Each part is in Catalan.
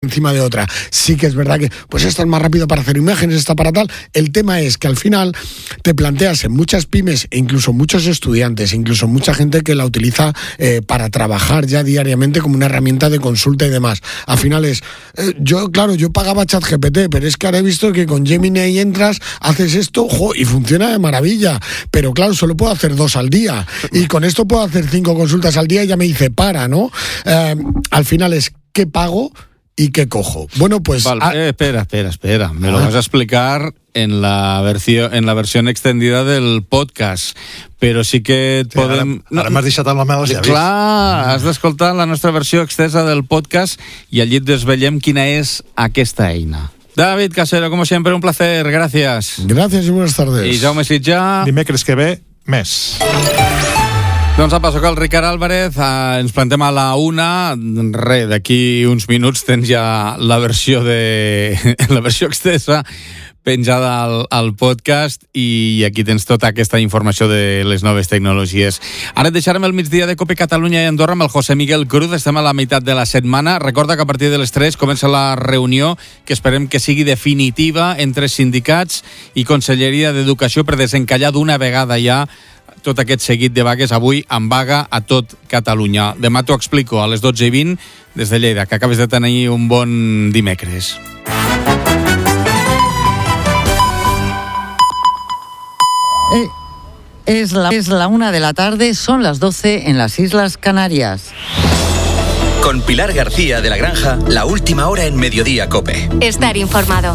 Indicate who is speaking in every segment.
Speaker 1: encima de otra. Sí que es verdad que pues esta es más rápido para hacer imágenes, esta para tal. El tema es que al final te planteas en muchas pymes e incluso muchos estudiantes, incluso mucha gente que la utiliza para trabajar ya diariamente como una herramienta de consulta y demás. Al final es, yo pagaba ChatGPT, pero es que ahora he visto que con Gemini ahí entras, haces esto, y funciona de maravilla. Pero claro, solo puedo hacer 2 al día. Y con esto puedo hacer 5 consultas al día y ya me dice ¿no? Al final es, ¿qué pago? ¿Y qué cojo? Bueno, pues...
Speaker 2: Vale, espera. Me lo vas a explicar en la versión extendida del podcast. Però sí que
Speaker 3: sí, podem... Ara m'has deixat amb la meva ja vist.
Speaker 2: Clar, has d'escoltar la nostra versió extensa del podcast i allí desvetllem quina és aquesta eina. David Casero, como siempre, un placer. Gracias.
Speaker 1: Gracias y buenas tardes.
Speaker 2: I Jaume Sitjà.
Speaker 3: Dimecres que ve, més.
Speaker 2: Doncs apa, soc el Ricard Álvarez, ens plantem a la 1, d'aquí uns minuts tens ja la versió extensa penjada al podcast i aquí tens tota aquesta informació de les noves tecnologies. Ara et deixarem el migdia de Cope Catalunya i Andorra amb el José Miguel Cruz, estem a la meitat de la setmana. Recorda que a partir de les 3 comença la reunió que esperem que sigui definitiva entre sindicats i Conselleria d'Educació per desencallar d'una vegada ja tot aquest seguit de vagues avui en vaga a tot Catalunya. Demà t'ho explico a les 12:20 des de Lleida, que acabes de tenir un bon dimecres.
Speaker 4: Es la 1 de la tarde, son las 12 en las Islas Canarias.
Speaker 5: Con Pilar García de la Granja, la última hora en Mediodía Cope.
Speaker 6: Estar informado.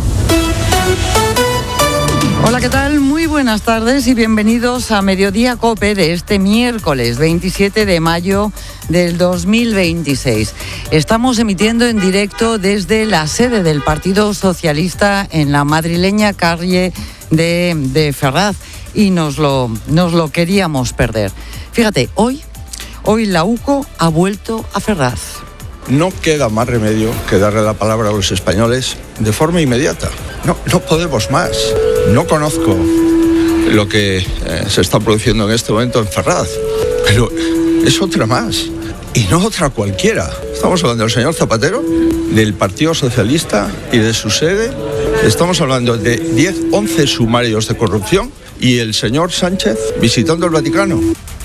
Speaker 4: Hola, ¿qué tal? Muy buenas tardes y bienvenidos a Mediodía Cope de este miércoles 27 de mayo del 2026. Estamos emitiendo en directo desde la sede del Partido Socialista en la madrileña calle de Ferraz y nos lo queríamos perder. Fíjate, hoy la UCO ha vuelto a Ferraz.
Speaker 7: No queda más remedio que darle la palabra a los españoles de forma inmediata. No podemos más. No conozco lo que se está produciendo en este momento en Ferraz, pero es otra más, y no otra cualquiera. Estamos hablando del señor Zapatero, del Partido Socialista y de su sede. Estamos hablando de 11 sumarios de corrupción y el señor Sánchez visitando el Vaticano.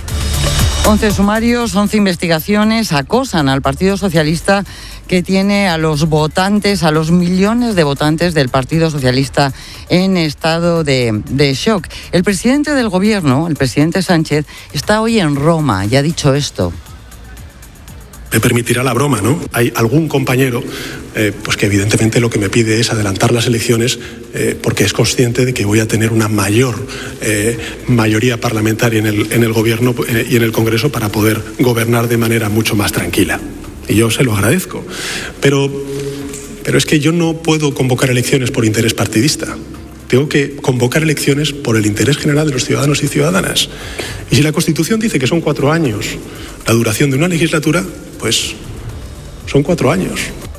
Speaker 4: 11 sumarios, 11 investigaciones acosan al Partido Socialista, que tiene a los votantes, a los millones de votantes del Partido Socialista en estado de shock. El presidente del gobierno, el presidente Sánchez, está hoy en Roma y ha dicho esto.
Speaker 8: Me permitirá la broma, ¿no? Hay algún compañero pues que evidentemente lo que me pide es adelantar las elecciones porque es consciente de que voy a tener una mayor mayoría parlamentaria en el gobierno y en el Congreso para poder gobernar de manera mucho más tranquila. Y yo se lo agradezco. Pero es que yo no puedo convocar elecciones por interés partidista. Tengo que convocar elecciones por el interés general de los ciudadanos y ciudadanas. Y si la Constitución dice que son 4 años la duración de una legislatura, pues son 4 años.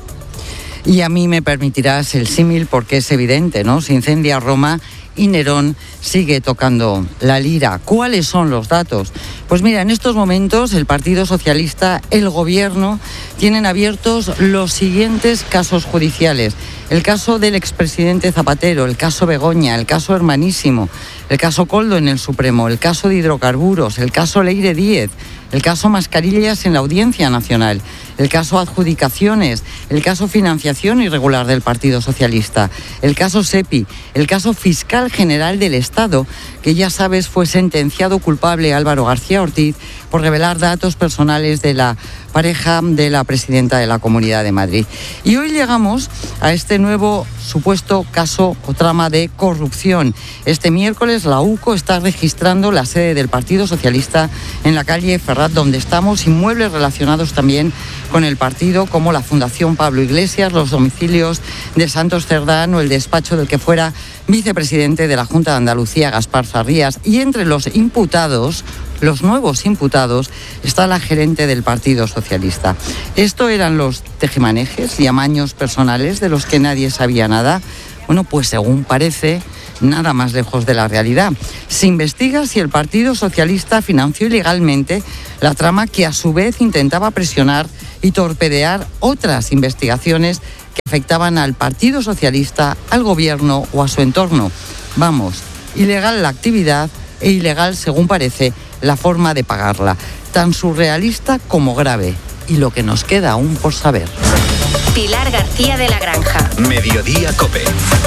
Speaker 4: Y a mí me permitirás el símil porque es evidente, ¿no? Se incendia Roma y Nerón sigue tocando la lira. ¿Cuáles son los datos? Pues mira, en estos momentos el Partido Socialista, el Gobierno, tienen abiertos los siguientes casos judiciales. El caso del expresidente Zapatero, el caso Begoña, el caso Hermanísimo, el caso Koldo en el Supremo, el caso de hidrocarburos, el caso Leire Díez, el caso Mascarillas en la Audiencia Nacional, el caso Adjudicaciones, el caso Financiación Irregular del Partido Socialista, el caso SEPI, el caso Fiscal General del Estado, que ya sabes fue sentenciado culpable Álvaro García Ortiz por revelar datos personales de la pareja de la presidenta de la Comunidad de Madrid. Y hoy llegamos a este nuevo supuesto caso o trama de corrupción. Este miércoles la UCO está registrando la sede del Partido Socialista en la calle Ferraz, donde estamos, inmuebles relacionados también con el partido, como la Fundación Pablo Iglesias, los domicilios de Santos Cerdán o el despacho del que fuera vicepresidente de la Junta de Andalucía, Gaspar Sarrías. Y entre los imputados, los nuevos imputados, está la gerente del Partido Socialista. Esto eran los tejemanejes y amaños personales de los que nadie sabía nada. Bueno, pues según parece, nada más lejos de la realidad. Se investiga si el Partido Socialista financió ilegalmente la trama que a su vez intentaba presionar y torpedear otras investigaciones que afectaban al Partido Socialista, al gobierno o a su entorno. Vamos, ilegal la actividad e ilegal, según parece, la forma de pagarla. Tan surrealista como grave. Y lo que nos queda aún por saber.
Speaker 6: Pilar García de la Granja.
Speaker 5: Mediodía COPE.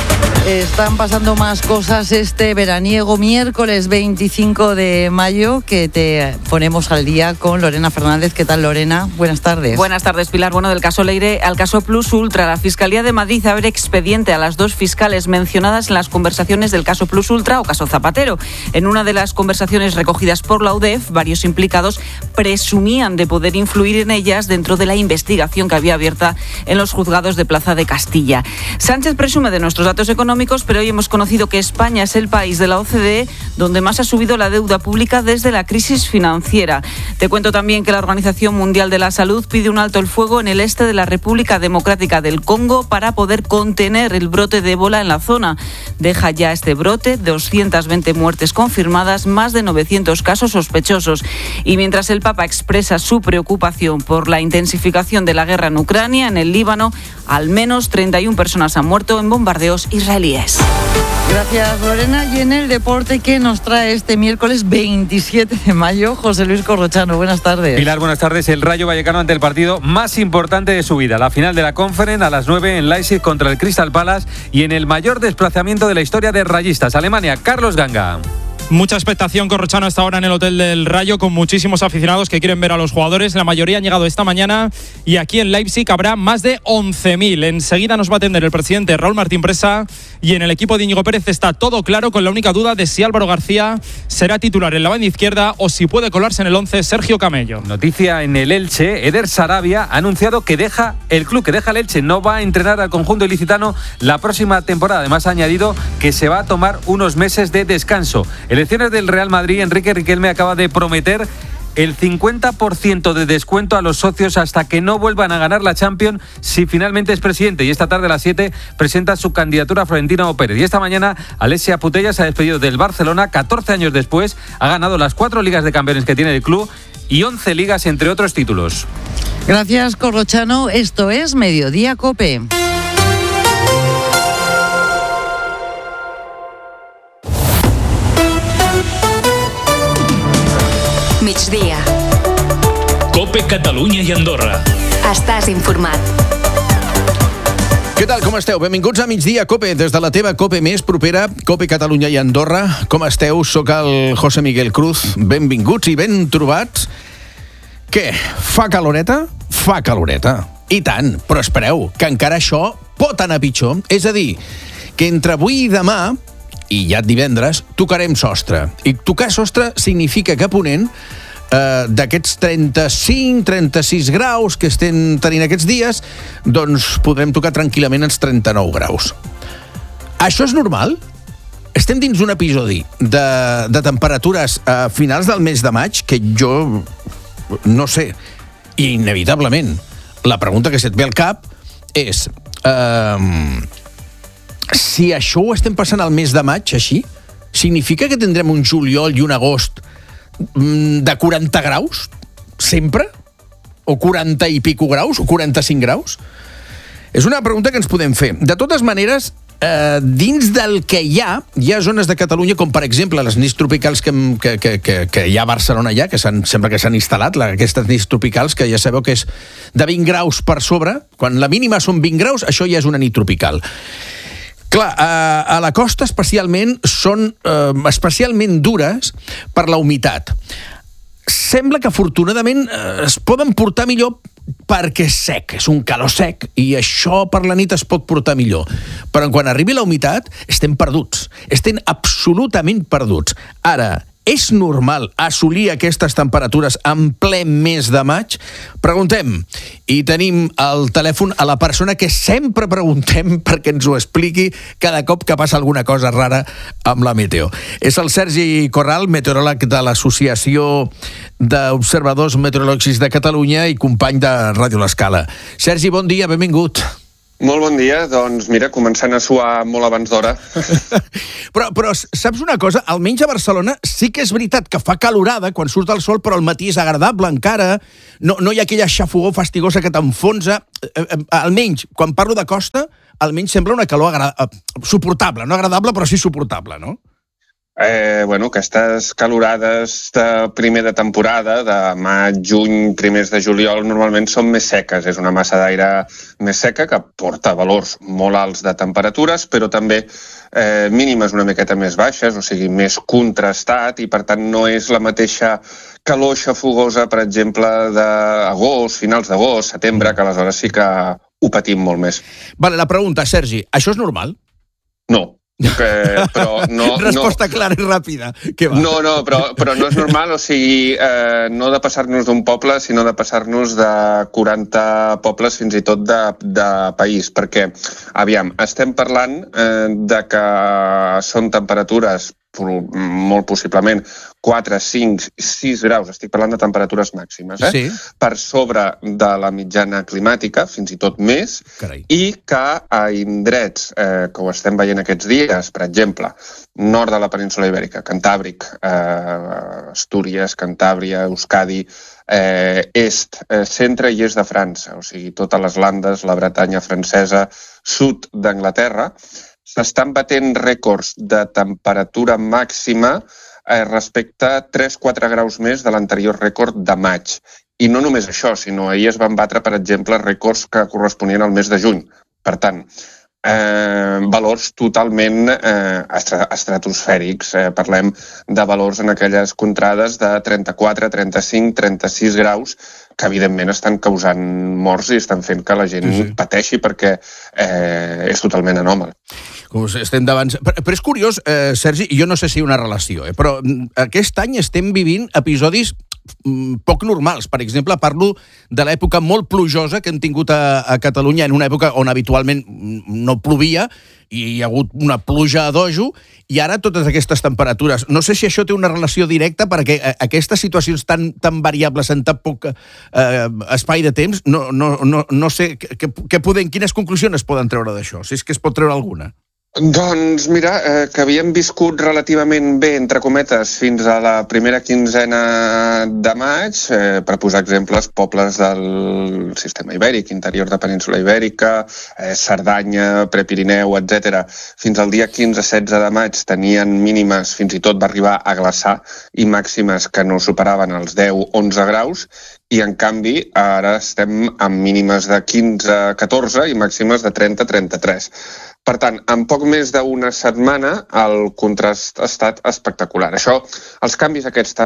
Speaker 4: Están pasando más cosas este veraniego miércoles 25 de mayo que te ponemos al día con Lorena Fernández. ¿Qué tal, Lorena? Buenas tardes.
Speaker 9: Buenas tardes, Pilar. Bueno, del caso Leire al caso Plus Ultra, la Fiscalía de Madrid abre expediente a las dos fiscales mencionadas en las conversaciones del caso Plus Ultra o caso Zapatero. En una de las conversaciones recogidas por la UDEF, varios implicados presumían de poder influir en ellas dentro de la investigación que había abierta en los juzgados de Plaza de Castilla. Sánchez presume de nuestros datos económicos, pero hoy hemos conocido que España es el país de la OCDE donde más ha subido la deuda pública desde la crisis financiera. Te cuento también que la Organización Mundial de la Salud pide un alto el fuego en el este de la República Democrática del Congo para poder contener el brote de ébola en la zona. Deja ya este brote 220 muertes confirmadas, más de 900 casos sospechosos. Y mientras el Papa expresa su preocupación por la intensificación de la guerra en Ucrania, en el Líbano, al menos 31 personas han muerto en bombardeos israelíes.
Speaker 4: Gracias, Lorena. Y en el deporte, ¿qué nos trae este miércoles 27 de mayo? José Luis Corrochano, buenas tardes.
Speaker 10: Pilar, buenas tardes. El Rayo Vallecano ante el partido más importante de su vida. La final de la Conference a las 9 en Leipzig contra el Crystal Palace y en el mayor desplazamiento de la historia de rayistas. Alemania, Carlos Ganga.
Speaker 11: Mucha expectación, Corrochano, hasta ahora en el Hotel del Rayo, con muchísimos aficionados que quieren ver a los jugadores. La mayoría han llegado esta mañana y aquí en Leipzig habrá más de 11.000. Enseguida nos va a atender el presidente Raúl Martín Presa y en el equipo de Íñigo Pérez está todo claro, con la única duda de si Álvaro García será titular en la banda izquierda o si puede colarse en el 11 Sergio Camello.
Speaker 10: Noticia en el Elche, Eder Sarabia ha anunciado que deja el club, que deja el Elche, no va a entrenar al conjunto ilicitano la próxima temporada. Además ha añadido que se va a tomar unos meses de descanso. Elecciones del Real Madrid, Enrique Riquelme acaba de prometer el 50% de descuento a los socios hasta que no vuelvan a ganar la Champions si finalmente es presidente. Y esta tarde a las 7 presenta su candidatura a Florentino Pérez. Y esta mañana Alessia Putellas se ha despedido del Barcelona. 14 años después ha ganado las 4 ligas de campeones que tiene el club y 11 ligas, entre otros títulos.
Speaker 4: Gracias, Corrochano. Esto es Mediodía COPE.
Speaker 6: Migdia.
Speaker 12: COPE Catalunya i Andorra.
Speaker 6: Estàs informat.
Speaker 13: Què tal, com esteu? Benvinguts a Migdia COPE, des de la teva COPE més propera, COPE Catalunya i Andorra. Com esteu? Soc el José Miguel Cruz. Benvinguts i ben trobats. Què? Fa caloreta? Fa caloreta. I tant, però espereu, que encara això pot anar pitjor. És a dir, que entre avui i demà, i ja divendres, tocarem sostre. I tocar sostre significa que a Ponent, d'aquests 35-36 graus que estem tenint aquests dies, doncs podrem tocar tranquil·lament els 39 graus. Això és normal? Estem dins d'un episodi de temperatures a finals del mes de maig que jo no sé. I inevitablement, la pregunta que se't ve al cap és... si això ho estem passant al mes de maig, així, significa que tindrem un juliol i un agost de 40 graus? Sempre? O 40 i pico graus? O 45 graus? És una pregunta que ens podem fer. De totes maneres, dins del que hi ha zones de Catalunya, com per exemple les nits tropicals que hi ha a Barcelona ja, que sembla que s'han instal·lat, aquestes nits tropicals, que ja sabeu que és de 20 graus per sobre. Quan la mínima són 20 graus, això ja és una nit tropical. Clar, a la costa especialment són especialment dures per la humitat. Sembla que afortunadament es poden portar millor perquè és sec, és un calor sec i això per la nit es pot portar millor. Però quan arribi la humitat estem perduts, estem absolutament perduts. Ara, és normal assolir aquestes temperatures en ple mes de maig? Preguntem, i tenim al telèfon a la persona que sempre preguntem perquè ens ho expliqui cada cop que passa alguna cosa rara amb la meteo. És el Sergi Corral, meteoròleg de l'Associació d'Observadors Meteorològics de Catalunya i company de Ràdio L'Escala. Sergi, bon dia, benvingut.
Speaker 14: Molt bon dia, doncs mira, començant a suar molt abans d'hora.
Speaker 13: Però saps una cosa? Almenys a Barcelona sí que és veritat que fa calorada quan surt el sol, però el matí és agradable encara, no hi ha aquella xafogor fastigosa que t'enfonsa. Almenys, quan parlo de costa, almenys sembla una calor suportable, no agradable, però sí suportable, no?
Speaker 14: Aquestes calorades de primer de temporada, de maig, juny, primers de juliol, normalment són més seques. És una massa d'aire més seca que porta valors molt alts de temperatures, però també mínimes una miqueta més baixes, o sigui, més contrastat, i per tant no és la mateixa calor xafogosa, per exemple, d'agost, finals d'agost, setembre, que aleshores sí que ho patim molt més.
Speaker 13: Vale, la pregunta, Sergi, això és normal?
Speaker 14: No. Però no,
Speaker 13: resposta clara i ràpida.
Speaker 14: No, però no és normal, o sigui, no de passar-nos d'un poble, sinó de passar-nos de 40 pobles fins i tot de país, perquè, aviam, estem parlant de que són temperatures molt possiblement 4, 5, 6 graus, estic parlant de temperatures màximes,
Speaker 13: Sí.
Speaker 14: Per sobre de la mitjana climàtica, fins i tot més,
Speaker 13: Carai.
Speaker 14: I que a indrets, que ho estem veient aquests dies, per exemple, nord de la península Ibèrica, Cantàbric, Astúries, Cantàbria, Euskadi, est, centre i est de França, o sigui, totes les Landes, la Bretanya francesa, sud d'Anglaterra, s'estan batent rècords de temperatura màxima respecte a 3-4 graus més de l'anterior rècord de maig. I no només això, sinó ahir es van batre, per exemple, rècords que corresponien al mes de juny. Per tant, valors totalment estratosfèrics. Parlem de valors en aquelles contrades de 34, 35, 36 graus, que evidentment estan causant morts i estan fent que la gent pateixi perquè és totalment anòmal.
Speaker 13: Estem davant... Però és curiós, Sergi, jo no sé si hi ha una relació, però aquest any estem vivint episodis poc normals. Per exemple, parlo de l'època molt plujosa que hem tingut a Catalunya, en una època on habitualment no plovia, i hi ha hagut una pluja a dojo, i ara totes aquestes temperatures. No sé si això té una relació directa, perquè aquestes situacions tan variables en tan poc espai de temps, no sé quines conclusions es poden treure d'això, si és que es pot treure alguna.
Speaker 14: Doncs mira, que havíem viscut relativament bé, entre cometes, fins a la primera quinzena de maig, per posar exemples, pobles del sistema ibèric, interior de península ibèrica, Cerdanya, Prepirineu, etc. Fins al dia 15-16 de maig tenien mínimes, fins i tot va arribar a glaçar, i màximes que no superaven els 10-11 graus, i en canvi ara estem amb mínimes de 15-14 i màximes de 30-33. Per tant, en poc més d'una setmana el contrast ha estat espectacular. Això, els canvis aquests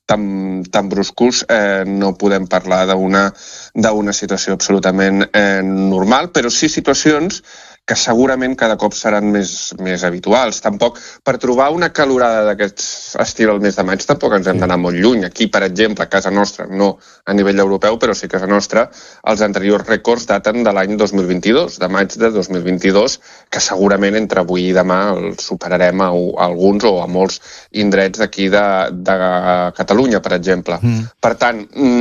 Speaker 14: tan bruscos, no podem parlar d'una situació absolutament normal, però sí situacions que segurament cada cop seran més habituals. Tampoc, per trobar una calorada d'aquest estil al mes de maig, tampoc ens hem d'anar molt lluny. Aquí, per exemple, a casa nostra, no a nivell europeu, però sí a casa nostra, els anteriors rècords daten de l'any 2022, de maig de 2022, que segurament entre avui i demà els superarem a alguns o a molts indrets d'aquí de Catalunya, per exemple. Per tant,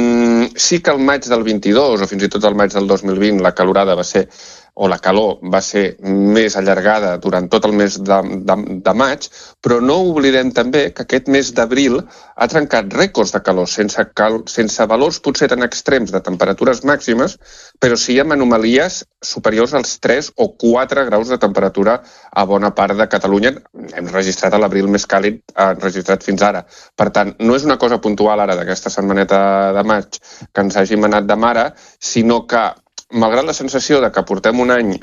Speaker 14: sí que el maig del 22 o fins i tot el maig del 2020 la calorada va ser o la calor va ser més allargada durant tot el mes de maig, però no oblidem també que aquest mes d'abril ha trencat rècords de calor, sense valors potser tan extrems de temperatures màximes, però sí amb anomalies superiors als 3 o 4 graus de temperatura a bona part de Catalunya. Hem registrat a l'abril més càlid registrat fins ara. Per tant, no és una cosa puntual ara d'aquesta setmaneta de maig que ens hàgim anat de mare, sinó que malgrat la sensació de que portem un any,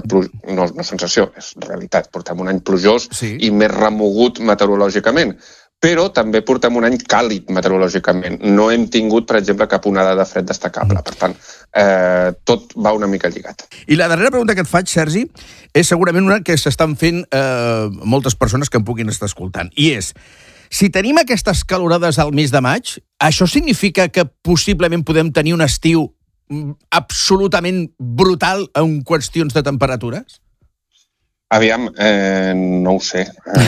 Speaker 14: no sensació, és realitat, portem un any plujós i més remogut meteorològicament, però també portem un any càlid meteorològicament. No hem tingut, per exemple, cap onada de fred destacable. Per tant, tot va una mica lligat.
Speaker 13: I la darrera pregunta que et faig, Sergi, és segurament una que s'estan fent moltes persones que em puguin estar escoltant, i és: si tenim aquestes calorades al mes de maig, això significa que possiblement podem tenir un estiu absolutament brutal en qüestions de temperatures?
Speaker 14: Aviam, no ho sé,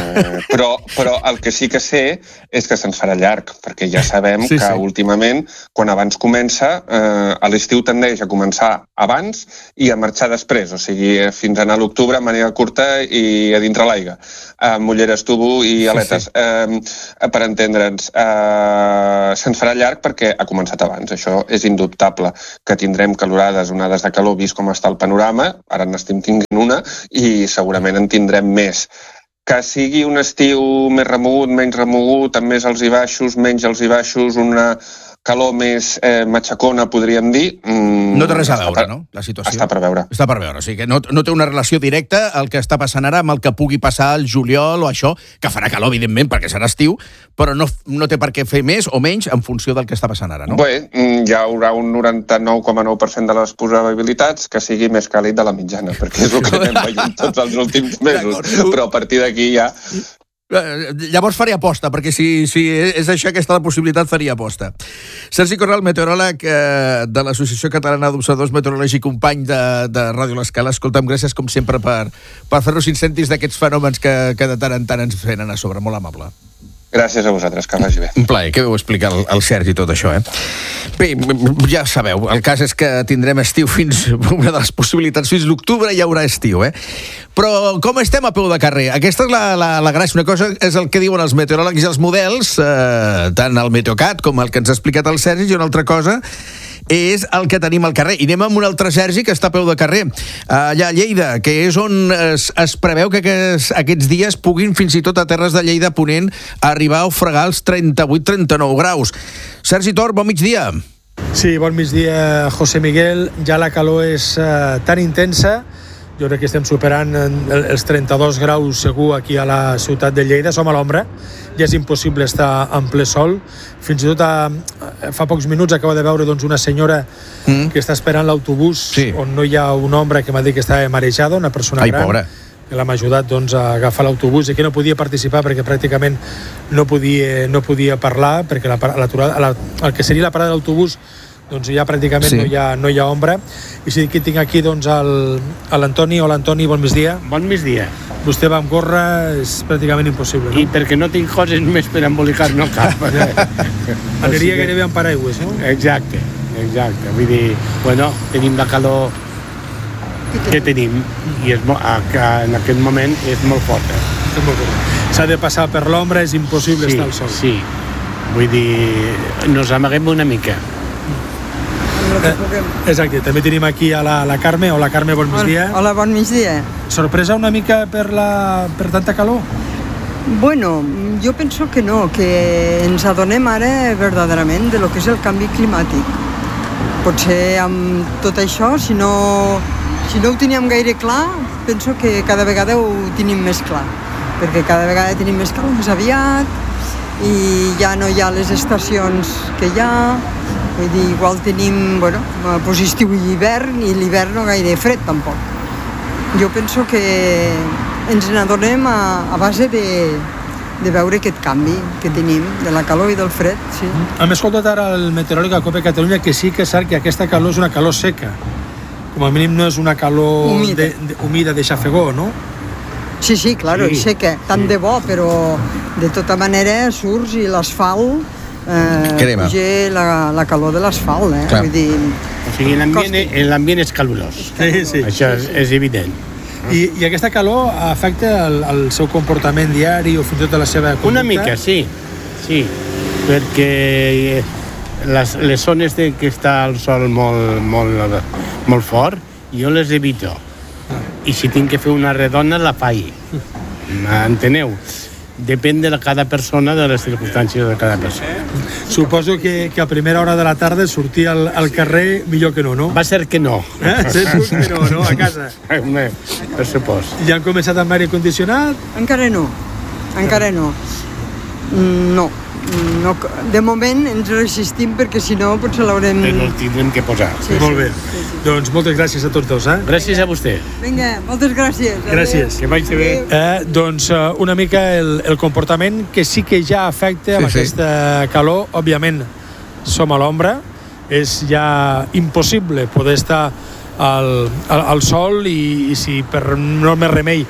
Speaker 14: però el que sí que sé és que se'ns farà llarg, perquè ja sabem que últimament, quan abans comença, a l'estiu tendeix a començar abans i a marxar després, o sigui, fins a anar a l'octubre, màniga curta i a dintre l'aigua, amb ulleres tubo i aletes. Per entendre'ns, se'ns farà llarg perquè ha començat abans, això és indubtable, que tindrem calorades, onades de calor, vist com està el panorama, ara n'estem tinguent una, i segurament en tindrem més. Que sigui un estiu més remogut, menys remogut, amb més alts i baixos, menys alts i baixos, una calor més matxacona, podríem dir.
Speaker 13: No té res a veure, no?, la situació.
Speaker 14: Està per veure.
Speaker 13: Està per veure, o sigui que no té una relació directa el que està passant ara amb el que pugui passar al juliol o això, que farà calor, evidentment, perquè serà estiu, però no té per què fer més o menys en funció del que està passant ara, no?
Speaker 14: Bé, hi haurà un 99,9% de les probabilitats que sigui més càlid de la mitjana, perquè és el que anem veient tots els últims mesos, però a partir d'aquí ja...
Speaker 13: Llavors faria aposta, perquè si és això, aquesta la possibilitat, faria aposta. Sergi Corral, meteoròleg de l'Associació Catalana d'Observadors Meteorològics i company de Ràdio L'Escala. Escolta'm, gràcies com sempre per fer-nos incendis d'aquests fenòmens que de tant en tant ens venen a sobre. Molt amable.
Speaker 14: Gràcies a vosaltres, que vagi bé.
Speaker 13: Un plaer, que vau explicar el Sergi tot això, Bé, ja sabeu, el cas és que tindrem estiu una de les possibilitats, fins l'octubre hi haurà estiu, Però com estem a peu de carrer? Aquesta és la gràcia. Una cosa és el que diuen els meteoròlegs i els models, tant el Meteocat com el que ens ha explicat el Sergi, i una altra cosa és el que tenim al carrer. I anem amb un altre Sergi que està a peu de carrer, allà a Lleida, que és on es preveu que aquests dies puguin fins i tot a terres de Lleida ponent arribar a ofregar els 38-39 graus. Sergi Tor, bon migdia.
Speaker 15: Sí, bon migdia, José Miguel. Ja la calor és tan intensa, jo crec que estem superant els 32 graus segur aquí a la ciutat de Lleida. Som a l'ombra, ja és impossible estar en ple sol. Fins i tot fa pocs minuts acabo de veure una senyora que està esperant l'autobús, on no hi ha un home que m'ha dit que estava marejada, una persona gran, que l'hem ajudat a agafar l'autobús i que no podia participar perquè pràcticament no podia parlar, perquè el que seria la parada de l'autobús ja pràcticament no hi ha ombra. I sí que tinc aquí l'Antoni. Hola, Antoni, bon migdia.
Speaker 16: Bon migdia.
Speaker 15: Vostè va amb gorra, és pràcticament impossible, no?
Speaker 16: I perquè no tinc coses més per embolicar, no cap.
Speaker 15: Aniria gairebé amb paraigües, no?
Speaker 16: Exacte. Vull dir, tenim la calor que tenim i en aquest moment és molt forta.
Speaker 15: S'ha de passar per l'ombra, és impossible estar al sol.
Speaker 16: Sí, vull dir, nos amaguem una mica.
Speaker 15: Exacte, també tenim aquí a la Carme. Hola, Carme, bon migdia.
Speaker 17: Hola, bon migdia.
Speaker 15: Sorpresa una mica per tanta calor?
Speaker 17: Bueno, jo penso que no, que ens adonem ara verdaderament de lo que és el canvi climàtic. Potser amb tot això, si no ho teníem gaire clar, penso que cada vegada ho tenim més clar, perquè cada vegada tenim més calor més aviat i ja no hi ha les estacions que hi ha. Vull dir, igual tenim, estiu i hivern, i l'hivern no gaire fred, tampoc. Jo penso que ens n'adonem a base de veure aquest canvi que tenim, de la calor i del fred, sí.
Speaker 15: Hem escoltat ara el meteoròleg a COPE Catalunya que sí que és cert que aquesta calor és una calor seca. Com a mínim no és una calor humida de xafegó, no?
Speaker 17: Sí, claro, és seca, tant de bo, però de tota manera surts i l'asfalt puja la calor de l'asfalt, vull dir...
Speaker 16: O sigui, l'ambient és calorós.
Speaker 15: Sí.
Speaker 16: Això és evident.
Speaker 15: I aquesta calor afecta el seu comportament diari o fins i tot la seva conducta?
Speaker 16: Una mica, sí, perquè les zones que està el sol molt fort, jo les evito. I si tinc que fer una redona, la faig. Enteneu? Depèn de cada persona, de les circumstàncies de cada persona.
Speaker 15: Suposo que a primera hora de la tarda sortir al carrer millor que no?
Speaker 16: Va ser que no.
Speaker 15: Que no, a casa.
Speaker 16: Per supost.
Speaker 15: I han començat amb aire condicionat?
Speaker 17: Encara no. No. De moment ens resistim perquè si no potser l'haurem...
Speaker 16: Però el tindrem que posar.
Speaker 15: Molt bé. Doncs moltes gràcies a tots dos.
Speaker 16: Gràcies a vostè.
Speaker 17: Vinga, moltes gràcies.
Speaker 15: Gràcies.
Speaker 16: Que vagi bé.
Speaker 15: Doncs una mica el comportament que sí que ja afecta amb aquesta calor. Òbviament som a l'ombra, és ja impossible poder estar al sol i si per no més remei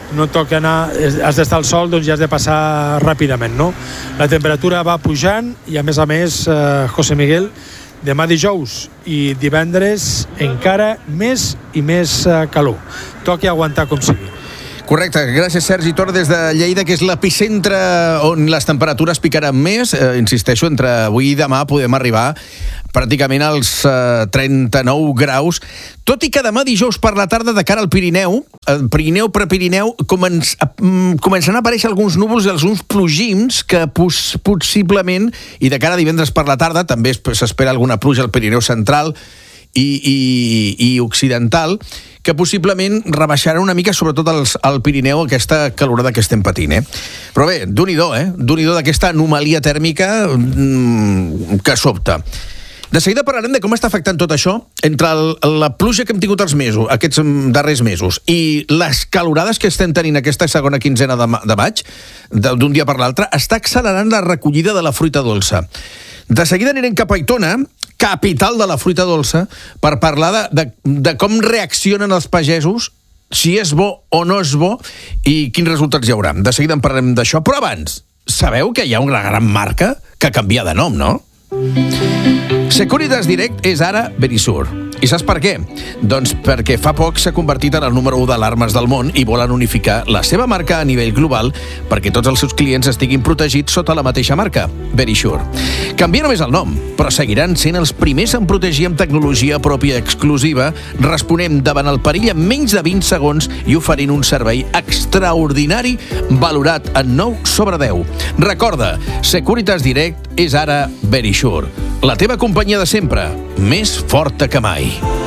Speaker 15: no toca anar, has d'estar al sol, doncs ja has de passar ràpidament, no? La temperatura va pujant i a més, José Miguel, demà dijous i divendres encara més i més calor. Toca aguantar com sigui.
Speaker 13: Correcte, gràcies Sergi Tor des de Lleida, que és l'epicentre on les temperatures picaran més. Insisteixo, entre avui i demà podem arribar pràcticament als 39 graus, tot i que demà dijous per la tarda de cara al Pirineu, Pirineu, començaran a aparèixer alguns núvols i alguns plogims que possiblement, i de cara a divendres per la tarda, també s'espera alguna pluja al Pirineu central i occidental, que possiblement rebaixarà una mica, sobretot al Pirineu, aquesta calorada que estem patint. Però bé, Déu-n'hi-do, Déu-n'hi-do d'aquesta anomalia tèrmica que sobta. De seguida parlarem de com està afectant tot això entre la pluja que hem tingut aquests darrers mesos i les calorades que estem tenint aquesta segona quinzena de maig, d'un dia per l'altre, està accelerant la recollida de la fruita dolça. De seguida anirem cap a Aitona, capital de la fruita dolça, per parlar de com reaccionen els pagesos, si és bo o no és bo i quins resultats hi haurà. De seguida en parlarem d'això, però abans, sabeu que hi ha una gran marca que canvia de nom, no? Securitas Direct és ara Verisure. I saps per què? Doncs perquè fa poc s'ha convertit en el número 1 d'alarmes del món i volen unificar la seva marca a nivell global perquè tots els seus clients estiguin protegits sota la mateixa marca, Verisure. Canvia només el nom, però seguiran sent els primers en protegir amb tecnologia pròpia exclusiva, responent davant el perill en menys de 20 segons i oferint un servei extraordinari valorat en 9 sobre 10. Recorda, Securitas Direct és ara Verisure. La teva companyia de sempre, més forta que mai.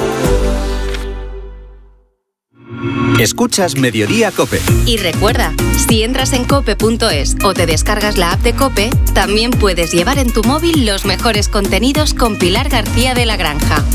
Speaker 18: Escuchas Mediodía COPE.
Speaker 6: Y recuerda, si entras en cope.es o te descargas la app de COPE, también puedes llevar en tu móvil los mejores contenidos con Pilar García de la Granja.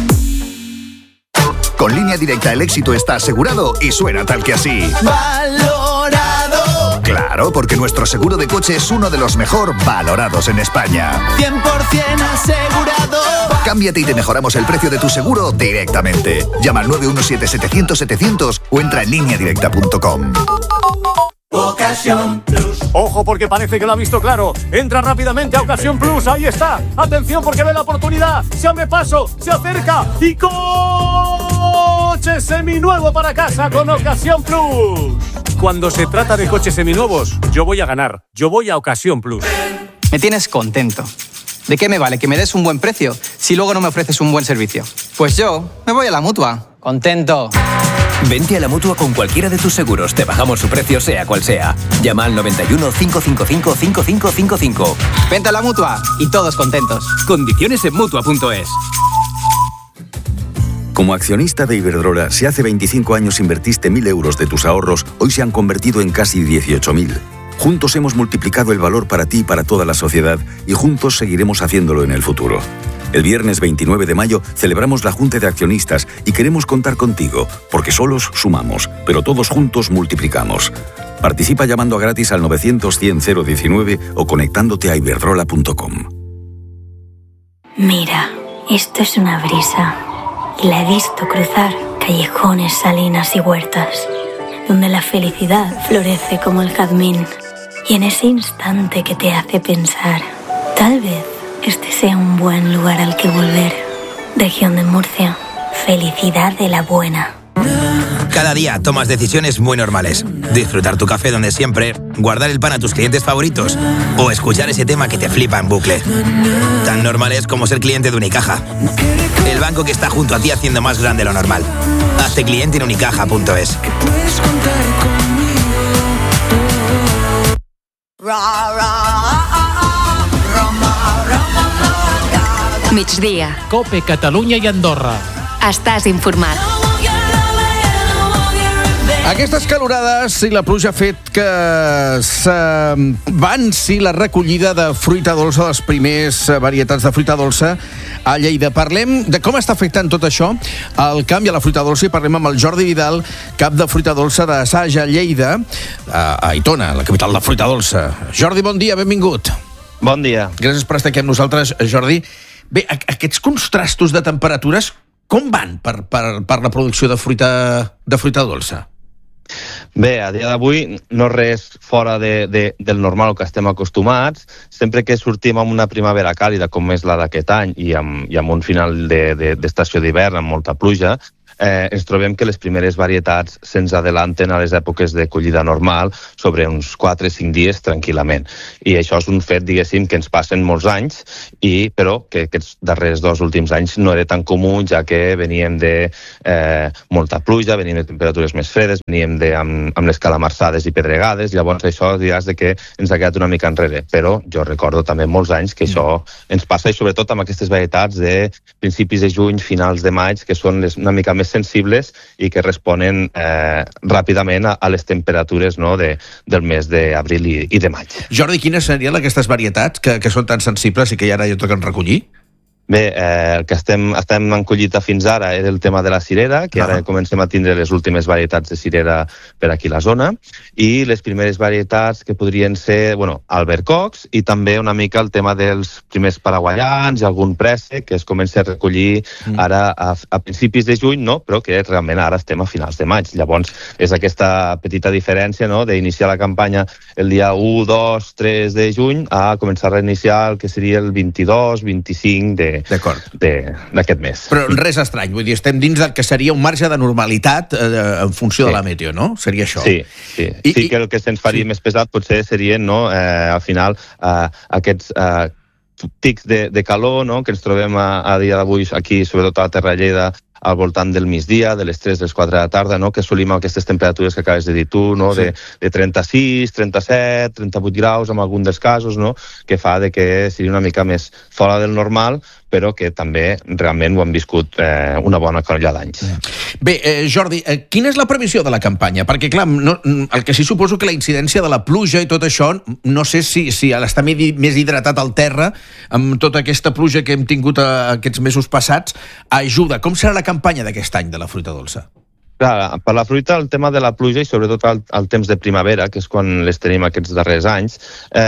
Speaker 18: Con Línea Directa el éxito está asegurado y suena tal que así.
Speaker 19: ¡Valorado!
Speaker 18: Claro, porque nuestro seguro de coche es uno de los mejor valorados en España.
Speaker 19: 100% asegurado.
Speaker 18: Cámbiate y te mejoramos el precio de tu seguro directamente. Llama al 917-700-700 o entra en lineadirecta.com.
Speaker 20: Ocasión Plus. Ojo, porque parece que lo ha visto claro. Entra rápidamente a Ocasión Plus. Ahí está. Atención, porque ve la oportunidad. Se abre paso, se acerca y coche seminuevo para casa con Ocasión Plus. Cuando se trata de coches seminuevos, yo voy a ganar. Yo voy a Ocasión Plus.
Speaker 21: Me tienes contento. ¿De qué me vale que me des un buen precio si luego no me ofreces un buen servicio? Pues yo me voy a la Mutua. Contento.
Speaker 22: Vente a la Mutua con cualquiera de tus seguros. Te bajamos su precio sea cual sea. Llama al 91 555 5555.
Speaker 21: Vente a la Mutua y todos contentos.
Speaker 22: Condiciones en Mutua.es.
Speaker 23: Como accionista de Iberdrola, si hace 25 años invertiste 1.000 euros de tus ahorros, hoy se han convertido en casi 18.000. Juntos hemos multiplicado el valor para ti y para toda la sociedad y juntos seguiremos haciéndolo en el futuro. El viernes 29 de mayo celebramos la Junta de Accionistas y queremos contar contigo, porque solos sumamos, pero todos juntos multiplicamos. Participa llamando a gratis al 900-100-019 o conectándote a iberdrola.com.
Speaker 24: Mira, esto es una brisa y la he visto cruzar callejones, salinas y huertas, donde la felicidad florece como el jazmín. Y en ese instante que te hace pensar, tal vez este sea un buen lugar al que volver. Región de Murcia, felicidad de la buena.
Speaker 25: Cada día tomas decisiones muy normales. Disfrutar tu café donde siempre, guardar el pan a tus clientes favoritos o escuchar ese tema que te flipa en bucle. Tan normales como ser cliente de Unicaja. El banco que está junto a ti haciendo más grande lo normal. Hazte cliente en unicaja.es.
Speaker 6: Migdia.
Speaker 26: COPE Catalunya i Andorra.
Speaker 6: Estàs informat.
Speaker 13: Aquestes calorades i la pluja ha fet que s'avanci la recollida de fruita dolça, de les primers varietats de fruita dolça a Lleida. Parlem de com està afectant tot això el canvi a la fruita dolça i parlem amb el Jordi Vidal, cap de fruita dolça de Saja, Lleida, a Aitona, la capital de la fruita dolça. Jordi, bon dia, benvingut.
Speaker 27: Bon dia.
Speaker 13: Gràcies per estar aquí amb nosaltres, Jordi. Bé, aquests contrastos de temperatures, com van per la producció de fruita dolça?
Speaker 1: Bé, a dia d'avui no res fora del normal que estem acostumats. Sempre que sortim amb una primavera càlida com és la d'aquest any i amb un final d'estació d'hivern amb molta pluja, ens trobem que les primeres varietats se'ns adelanten a les èpoques de collida normal sobre uns 4-5 dies tranquil·lament. I això és un fet, diguéssim, que ens passen molts anys, però que aquests darrers 2 últims anys no era tan comú, ja que veníem de molta pluja, veníem de temperatures més fredes, veníem amb les calamarsades i pedregades, llavors això diràs que ens ha quedat una mica enrere. Però jo recordo també molts anys que això ens passa, i sobretot amb aquestes varietats de principis de juny, finals de maig, que són una mica més sensibles i que responen ràpidament a les temperatures del mes d'abril i de maig.
Speaker 13: Jordi, quines serien aquestes varietats que són tan sensibles i que ara ja toquen recollir?
Speaker 1: Bé, el que estem en collita fins ara era el tema de la cirera, que ara comencem a tindre les últimes varietats de cirera per aquí a la zona, i les primeres varietats que podrien ser, albercocs, i també una mica el tema dels primers paraguayans i algun préssec que es comença a recollir ara a principis de juny, però que realment ara estem a finals de maig. Llavors, és aquesta petita diferència d'iniciar la campanya el dia 1, 2, 3 de juny a començar a reiniciar el que seria el 22, 25 d'aquest mes.
Speaker 13: Però res estrany, vull dir, estem dins del que seria un marge de normalitat en funció de la meteo, no? Seria això.
Speaker 1: Sí, que el que se'ns faria més pesat potser serien, al final, aquests tics de calor que ens trobem a dia d'avui aquí, sobretot a la Terra de Lleida, al voltant del migdia, de les 3, les 4 de la tarda, que assolim aquestes temperatures que acabes de dir tu, de 36, 37, 38 graus en algun dels casos, que fa que sigui una mica més fora del normal, però que també realment ho han viscut una bona colla d'anys.
Speaker 13: Bé, Jordi, quina és la previsió de la campanya? Perquè, clar, el que sí suposo que la incidència de la pluja i tot això, no sé si a l'estar més hidratat al terra, amb tota aquesta pluja que hem tingut aquests mesos passats, ajuda. Com serà la campanya d'aquest any de la fruita dolça?
Speaker 1: Clar, per la fruita el tema de la pluja i sobretot el temps de primavera, que és quan les tenim aquests darrers anys,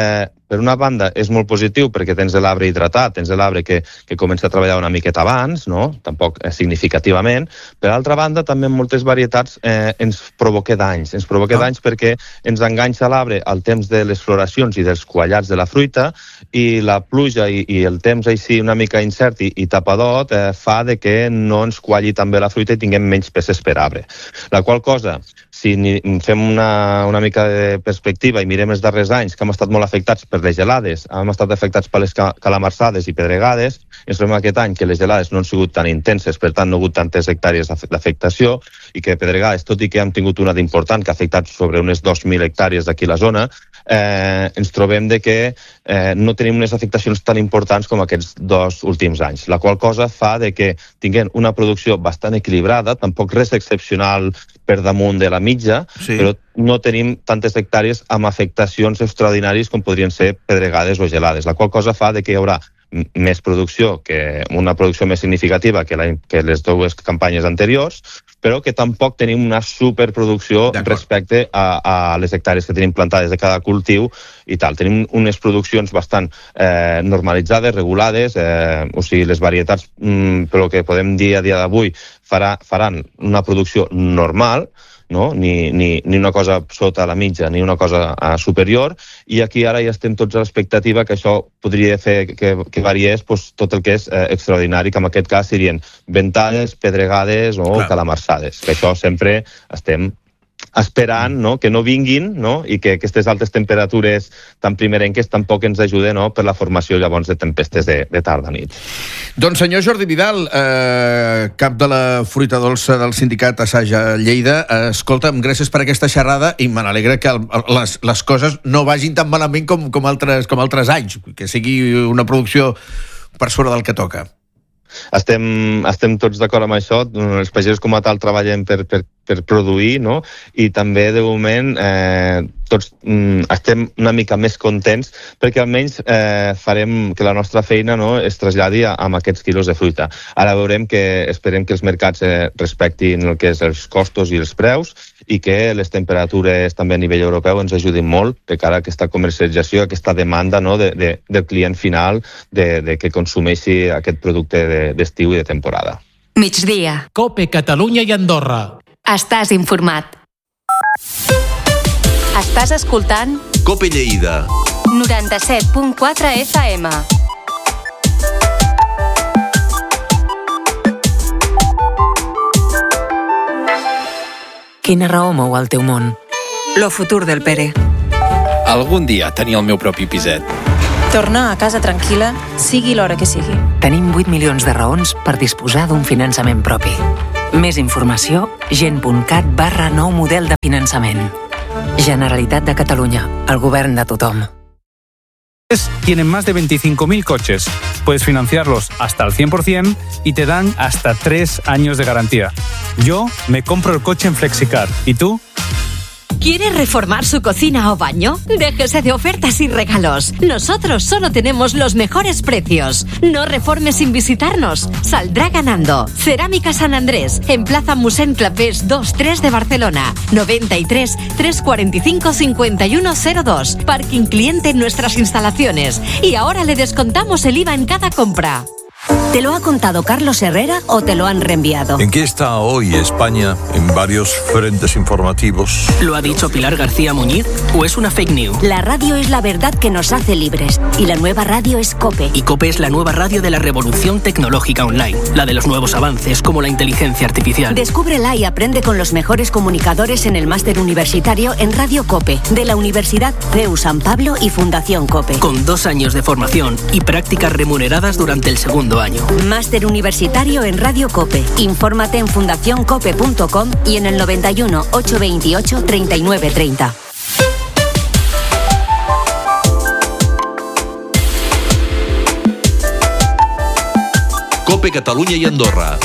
Speaker 1: per una banda és molt positiu perquè tens l'arbre hidratat, tens l'arbre que comença a treballar una miqueta abans, tampoc significativament. Per altra banda, també en moltes varietats ens provoca danys. Ens provoca danys perquè ens enganxa l'arbre al temps de les floracions i dels quallats de la fruita, i la pluja i el temps així una mica incert i tapadot fa que no ens qualli tan bé la fruita i tinguem menys peces per arbre. La qual cosa, si fem una mica de perspectiva i mirem els darrers anys que hem estat molt afectats per les gelades, hem estat afectats per les calamarsades i pedregades, ens trobem aquest any que les gelades no han sigut tan intenses, per tant no ha hagut tantes hectàrees d'afectació, i que pedregades, tot i que hem tingut una d'important que ha afectat sobre unes 2.000 hectàrees d'aquí a la zona, ens trobem que no tenim unes afectacions tan importants com aquests 2 últims anys, la qual cosa fa que tinguem una producció bastant equilibrada, tampoc res excepcional per damunt de la mitja, però no tenim tantes hectàrees amb afectacions extraordinàries com podrien ser pedregades o gelades, la qual cosa fa que hi haurà més producció, una producció més significativa que les 2 campanyes anteriors, però que tampoc tenim una superproducció respecte a les hectàrees que tenim plantades de cada cultiu i tal. Tenim unes produccions bastant normalitzades, regulades, o sigui, les varietats, però que podem dir a dia d'avui, faran una producció normal, ni una cosa sota la mitja ni una cosa superior, i aquí ara ja estem tots a l'expectativa que això podria fer que variés tot el que és extraordinari, que en aquest cas serien ventades, pedregades o calamarsades, que això sempre estem esperant que no vinguin i que aquestes altes temperatures tan primerenques tampoc ens ajuden per la formació llavors de tempestes de tarda-nit.
Speaker 13: Doncs senyor Jordi Vidal, cap de la fruita dolça del sindicat Asaja Lleida, escolta'm, gràcies per aquesta xerrada i me n'alegra que les coses no vagin tan malament com altres anys, que sigui una producció per sobre del que toca.
Speaker 1: Estem tots d'acord amb això, els pagesos com a tal treballem per produir, i també de moment tots estem una mica més contents perquè almenys farem que la nostra feina es traslladi amb aquests quilos de fruita. Ara esperem que els mercats respectin el que és els costos i els preus i que les temperatures també a nivell europeu ens ajudin molt de cara a aquesta comercialització, aquesta demanda del client final que consumeixi aquest producte d'estiu i de temporada.
Speaker 6: Migdia.
Speaker 26: COPE Catalunya i Andorra.
Speaker 6: Estàs informat. Estàs escoltant
Speaker 2: Cope Lleida
Speaker 6: 97.4 FM.
Speaker 3: Quina raó mou el teu món?
Speaker 5: Lo futur del Pere.
Speaker 7: Algun dia tenir el meu propi piset.
Speaker 5: Tornar a casa tranquil·la, sigui l'hora que sigui.
Speaker 3: Tenim 8 milions de raons per disposar d'un finançament propi. Més informació, gent.cat/nou model de finançament. Generalitat de Catalunya, el govern de tothom.
Speaker 8: Tienen más de 25.000 coches. Puedes financiarlos hasta el 100% y te dan hasta 3 años de garantía. Yo me compro el coche en Flexicar. ¿Y tú?
Speaker 9: ¿Quiere reformar su cocina o baño? Déjese de ofertas y regalos. Nosotros solo tenemos los mejores precios. No reforme sin visitarnos. Saldrá ganando. Cerámica San Andrés, en Plaza Mossèn Clapés 2-3 de Barcelona. 93 345 5102. Parking cliente en nuestras instalaciones. Y ahora le descontamos el IVA en cada compra. ¿Te lo ha contado Carlos Herrera o te lo han reenviado?
Speaker 27: ¿En qué está hoy España en varios frentes informativos?
Speaker 21: ¿Lo ha dicho Pilar García Muñiz o es una fake news?
Speaker 9: La radio es la verdad que nos hace libres y la nueva radio es COPE.
Speaker 21: Y COPE es la nueva radio de la revolución tecnológica online, la de los nuevos avances como la inteligencia artificial.
Speaker 9: Descúbrela y aprende con los mejores comunicadores en el máster universitario en Radio COPE de la Universidad CEU San Pablo y Fundación COPE.
Speaker 21: Con 2 años de formación y prácticas remuneradas durante el segundo año.
Speaker 9: Máster universitario en Radio COPE. Infórmate en fundacioncope.com y en el 91 828 3930.
Speaker 2: Cope Catalunya i Andorra.